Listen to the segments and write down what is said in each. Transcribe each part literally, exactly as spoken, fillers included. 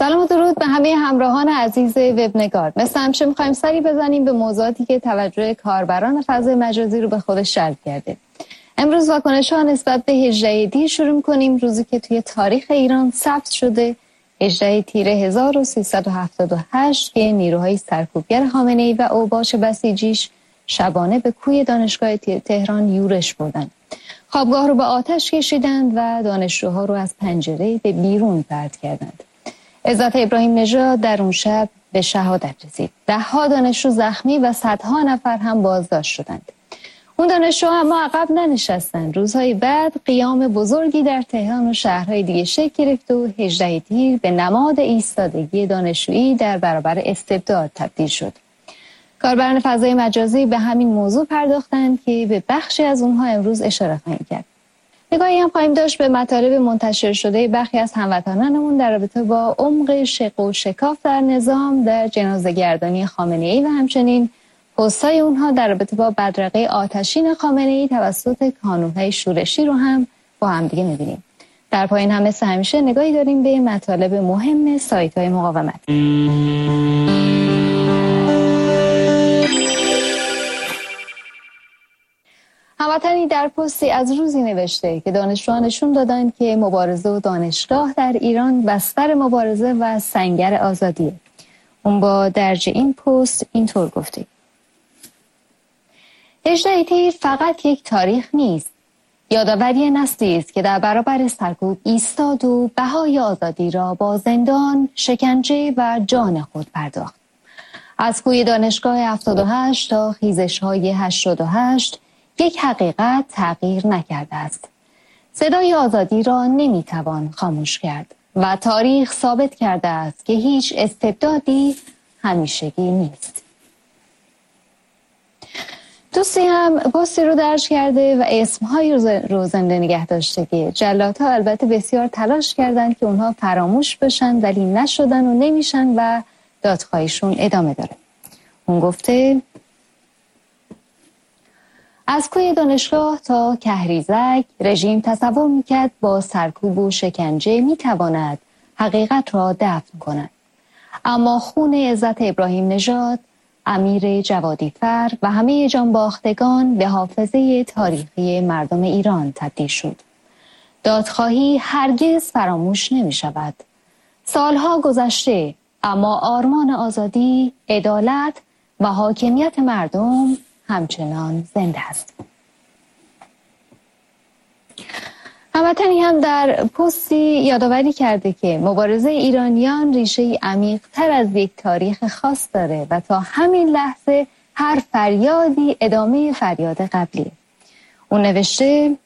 سلام و درود به همه همراهان عزیز وبنگار. مثل همیشه میخوایم سری بزنیم به موضوعاتی که توجه کاربران فضای مجازی رو به خودش جلب کرده. امروز واکنش‌ها نسبت به هجده تیر شروع می‌کنیم، روزی که توی تاریخ ایران ثبت شده هجده تیر هزار و سیصد و هفتاد و هشت که نیروهای سرکوبگر خامنه‌ای و اوباش بسیجیش شبانه به کوی دانشگاه تهران یورش بردند. خوابگاه رو به آتش کشیدند و دانشجوها رو از پنجره به بیرون پرت کردند. عزت ابراهیم نژاد در اون شب به شهادت رسید. ده ها دانشجو زخمی و صدها نفر هم بازداشت شدند. اون دانشجوها اما عقب ننشستند. روزهای بعد قیام بزرگی در تهران و شهرهای دیگه شکل گرفت و هجده تیر به نماد ایستادگی دانشجویی در برابر استبداد تبدیل شد. کاربران فضای مجازی به همین موضوع پرداختند که به بخشی از اونها امروز اشاره خواهیم کرد. نگاهی هم خواهیم داشت به مطالب منتشر شده برخی از هموطنانمون در رابطه با عمق شق و شکاف در نظام در جنازه‌گردانی خامنه‌ای و همچنین پست‌های اونها در رابطه با بدرقه آتشین خامنه‌ای توسط کانون‌های شورشی رو هم با هم دیگه می‌بینیم. در پایین هم مثل همیشه نگاهی داریم به مطالب مهم سایت‌های مقاومت. هموطنی در پستی از روزی نوشته که دانشجوها نشون دادند که مبارزه و دانشگاه در ایران بستر مبارزه و سنگر آزادیه. اون با درج این پست اینطور گفته: هجده تیر فقط یک تاریخ نیست، یادآوری نسلی است که در برابر سرکوب ایستاد و بهای آزادی را با زندان، شکنجه و جان خود پرداخت. از کوی دانشگاه هفتاد و هشت تا خیزش‌های هشتاد و هشت یک حقیقت تغییر نکرده است. صدای آزادی را نمیتوان خاموش کرد و تاریخ ثابت کرده است که هیچ استبدادی همیشگی نیست. دوستی هم پستی رو درج کرده و اسمهایی رو زنده نگه داشته که جلادها البته بسیار تلاش کردند که اونها فراموش بشن ولی نشدن و نمیشن و دادخواهیشون ادامه داره. اون گفته: از کوی دانشگاه تا کهریزک رژیم تصور میکرد با سرکوب و شکنجه میتواند حقیقت را دفن کند. اما خون عزت ابراهیم نژاد، امیر جوادی فر و همه جانباختگان به حافظه تاریخی مردم ایران تبدیل شد. دادخواهی هرگز فراموش نمی شود. سالها گذشته اما آرمان آزادی، عدالت و حاکمیت مردم همچنان زنده است. هموطنی هم در پستی یادآوری کرده که مبارزه ایرانیان ریشه عمیق تر از یک تاریخ خاص داره و تا همین لحظه هر فریادی ادامه فریاد قبلیه. اون نوشته: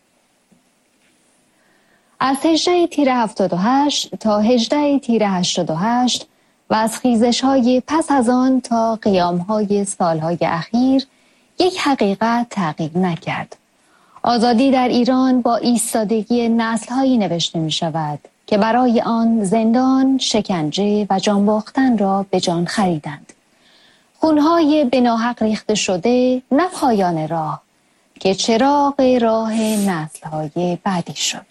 از هجده تیر هفتاد و هشت تا هجده تیر هشتاد و هشت و از خیزش‌های پس از آن تا قیام‌های سال‌های اخیر یک حقیقت تغییر نکرد. آزادی در ایران با ایستادگی نسل‌هایی نوشته می‌شود که برای آن زندان، شکنجه و جان باختن را به جان خریدند. خون‌های به ناحق ریخته شده نه پایان راه که چراغ راه نسل‌های بعدی شد.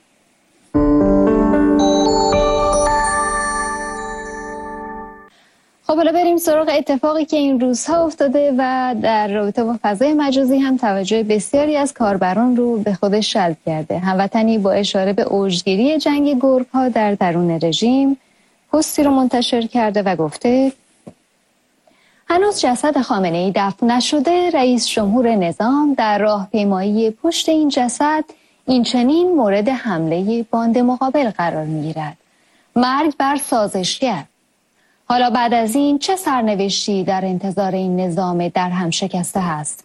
خب حالا بریم سراغ اتفاقی که این روزها افتاده و در رابطه با فضای مجازی هم توجه بسیاری از کاربران رو به خودش جلب کرده. هموطنی با اشاره به اوجگیری جنگ گرگ‌ها در درون رژیم پستی رو منتشر کرده و گفته: هنوز جسد خامنه‌ای دفن نشده، رئیس جمهور نظام در راهپیمایی پشت این جسد این چنین مورد حمله باند مقابل قرار می‌گیرد. مرگ بر سازشگر. حالا بعد از این چه سرنوشتی در انتظار این نظام در هم شکسته هست؟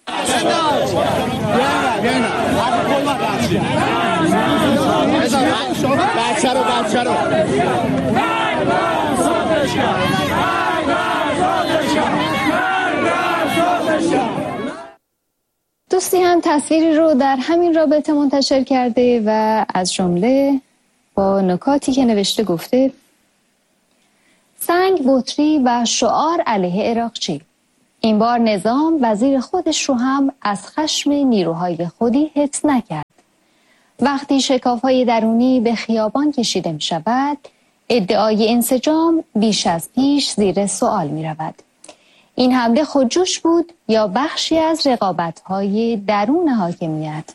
دوستی هم تصویری رو در همین رابطه منتشر کرده و از جمله با نکاتی که نوشته گفته: سنگ، بطری و شعار علیه عراقچی. این بار نظام وزیر خودش رو هم از خشم نیروهای خودی حفظ نکرد. وقتی شکاف‌های درونی به خیابان کشیده می شود، ادعای انسجام بیش از پیش زیر سوال می رود. این حمله خودجوش بود یا بخشی از رقابت‌های درون حاکمیت؟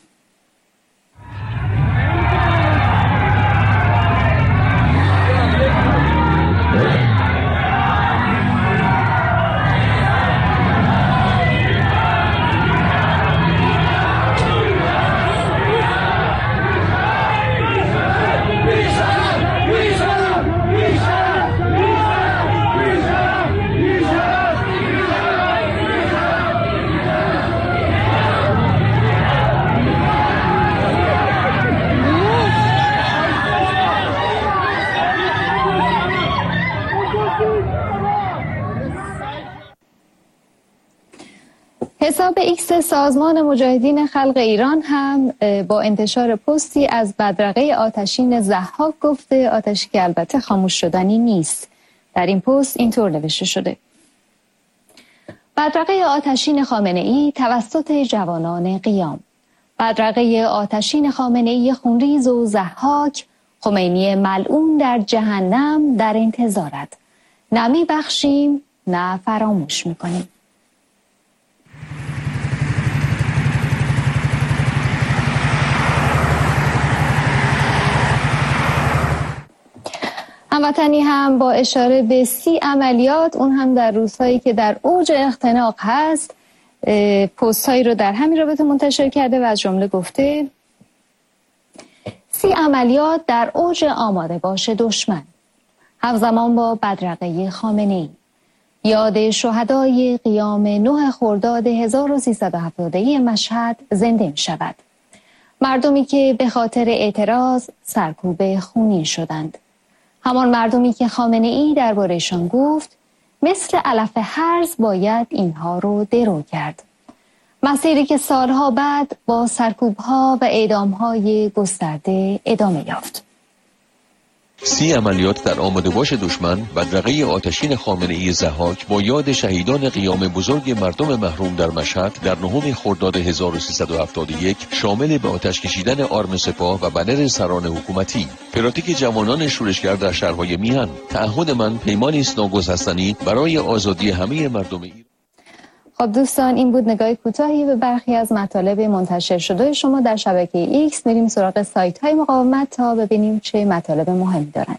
حساب ایکس سازمان مجاهدین خلق ایران هم با انتشار پستی از بدرقه آتشین ضحاک گفته، آتشی که البته خاموش شدنی نیست. در این پست اینطور نوشته شده: بدرقه آتشین خامنه ای توسط جوانان قیام. بدرقه آتشین خامنه ای خونریز و ضحاک، خمینی ملعون در جهنم در انتظارت. نه می بخشیم نه فراموش میکنیم. هموطنی هم با اشاره به سی عملیات، اون هم در روزهایی که در اوج اختناق هست، پست هایی رو در همین رابطه منتشر کرده و از جمله گفته: سی عملیات در اوج آماده باش دشمن، همزمان با بدرقه خامنه ای. یاد شهدای قیام نه خرداد هزار و سیصد و هفتاد و یک مشهد زنده می شود. مردمی که به خاطر اعتراض سرکوب خونین شدند. همان مردمی که خامنه ای درباره‌شان گفت مثل علف هرز باید اینها رو درو کرد. مسیری که سالها بعد با سرکوب‌ها و اعدام‌های گسترده ادامه یافت. سی عملیات در آماده باش دشمن، بدرقه آتشین خامنه ای ضحاک با یاد شهیدان قیام بزرگ مردم محروم در مشهد در نهم خرداد هزار و سیصد و هفتاد و یک، شامل به آتش کشیدن آرم سپاه و بنر سران حکومتی، پراتیک جوانان شورشگر در شهرهای میهن. تعهد من پیمانی است ناگسستنی برای آزادی همه مردم ایران. خب دوستان، این بود نگاه کوتاهی به برخی از مطالب منتشر شده شما در شبکه ایکس. میریم سراغ سایت های مقاومت تا ببینیم چه مطالب مهمی دارند.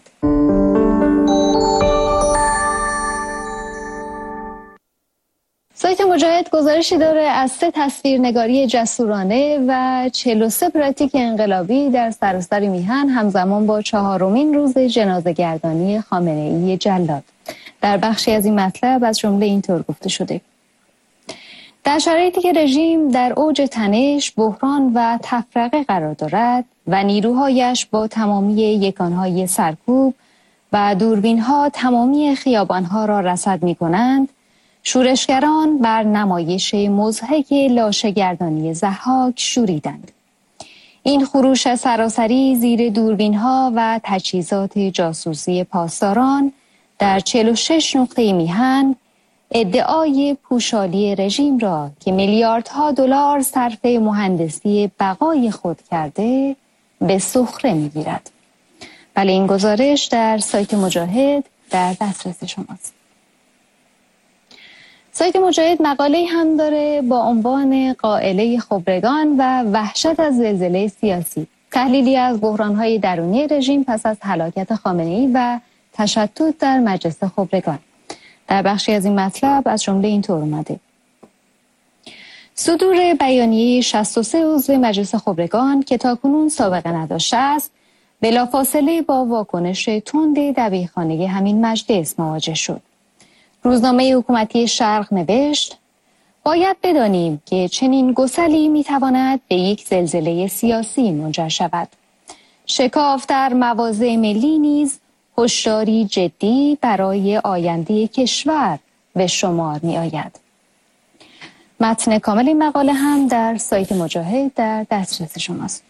سایت مجاهد گزارشی داره از سه تصویرنگاری جسورانه و چهل و سه پراتیک انقلابی در سراسر میهن همزمان با چهارمین روز جنازه گردانی خامنه ای جلاد. در بخشی از این مطلب از جمله اینطور گفته شده: در شرایطی که رژیم در اوج تنش، بحران و تفرقه قرار دارد و نیروهایش با تمامی یکانهای سرکوب و دوربینها تمامی خیابانها را رصد می کنند، شورشگران بر نمایش مضحک لاشه‌گردانی ضحاک شوریدند. این خروش سراسری زیر دوربینها و تجهیزات جاسوسی پاسداران در چهل و شش نقطه میهن ادعای پوشالی رژیم را که میلیاردها دلار صرف مهندسی بقای خود کرده به سخره میگیرد. بله، این گزارش در سایت مجاهد در دسترس شماست. سایت مجاهد مقاله هم داره با عنوان قائله خبرگان و وحشت از زلزله سیاسی، تحلیلی از بحران‌های درونی رژیم پس از هلاکت خامنه‌ای و تشتت در مجلس خبرگان. در بخشی از این مطلب از جمله اینطور اومده: صدور بیانیه شصت و سه عضو مجلس خبرگان که تاکنون سابقه نداشته است، بلافاصله با واکنش تند دبیرخانه همین مجلس مواجه شد. روزنامه حکومتی شرق نوشت: باید بدانیم که چنین گسلی میتواند به یک زلزله سیاسی منجر شود. شکاف در مواضع ملی نیز هشداری جدی برای آینده کشور به شمار می آید. متن کامل این مقاله هم در سایت مجاهد در دسترس شماست.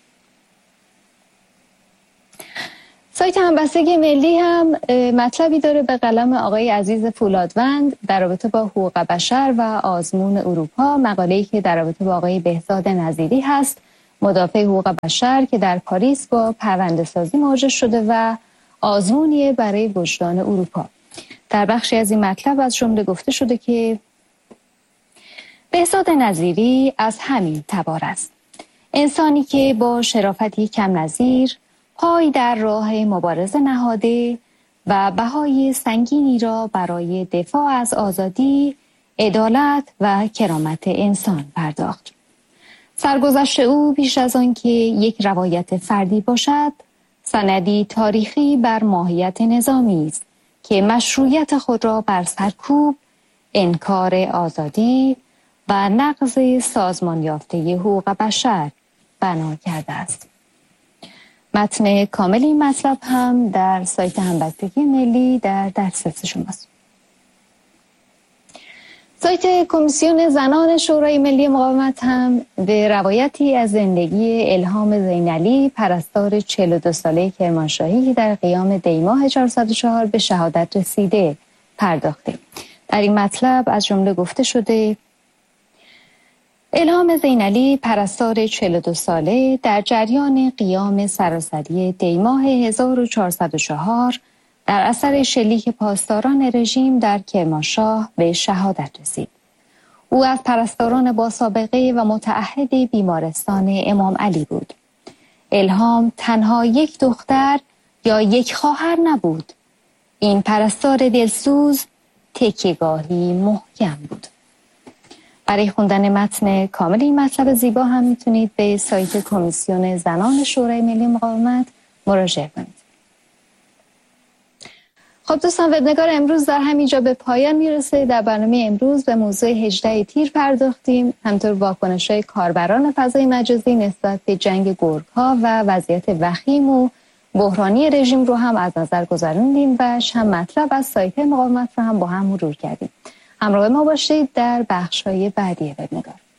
سایت همبستگی ملی هم مطلبی داره به قلم آقای عزیز فولادوند در رابطه با حقوق بشر و آزمون اروپا. مقاله‌ای که در رابطه با آقای بهزاد نظیری هست، مدافع حقوق بشر که در پاریس با پرونده سازی مواجه شده و آزمونیه برای وجدان اروپا. در بخشی از این مطلب از جمله گفته شده که بهزاد نظیری از همین تبار است. انسانی که با شرافتی کم نظیر پای در راه مبارزه نهاده و بهای سنگینی را برای دفاع از آزادی، عدالت و کرامت انسان پرداخت. سرگذشت او بیش از آن که یک روایت فردی باشد، سندی تاریخی بر ماهیت نظامی است که مشروعیت خود را بر سرکوب، انکار آزادی و نقض سازمان یافته حقوق بشر بنا کرده است. متن کامل این مطلب هم در سایت همبستگی ملی در دسترس شماست. سایت کمیسیون زنان شورای ملی مقاومت هم به روایتی از زندگی الهام زینعلی، پرستار چهل و دو ساله کرمانشاهی که در قیام دیماه چهارصد و چهار به شهادت رسیده پرداخته. در این مطلب از جمله گفته شده الهام زینعلی، پرستار چهل و دو ساله، در جریان قیام سراسری دیماه هزار و چهارصد و چهار در اثر شلیک پاسداران رژیم در کرمانشاه به شهادت رسید. او از پرستاران با سابقه و متعهد بیمارستان امام علی بود. الهام تنها یک دختر یا یک خواهر نبود. این پرستار دلسوز تکیه‌گاهی محکم بود. برای خوندن متن کامل این مطلب زیبا هم میتونید به سایت کمیسیون زنان شورای ملی مقاومت مراجعه کنید. خب دوستان، وبنگار امروز در همینجا به پایان میرسه. در برنامه امروز به موضوع هجده تیر پرداختیم، همطور واکنش‌های کاربران فضای مجازی نسبت به جنگ گرگ‌ها و وضعیت وخیم و بحرانی رژیم رو هم از نظر گذروندیم و چند مطلب از سایت مقاومت رو هم با هم مرور کردیم. همراه ما باشید در بخش‌های بعدی وبنگار.